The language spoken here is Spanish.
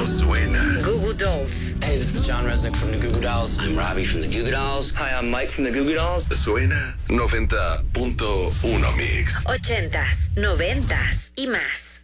suena. Goo Goo Dolls. Hey, this is John Resnick from the Goo Goo Dolls. I'm Robbie from the Goo Goo Dolls. Hi, I'm Mike from the Goo Goo Dolls. Suena 90.1 Mix. 80s, 90s y más.